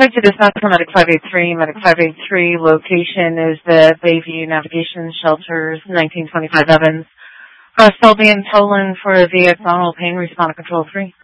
Going to dispatch for Medic 583. Medic 583 location is the Bayview Navigation Shelters, 1925 Evans. Still being stolen for the abdominal pain. Respond to Control 3.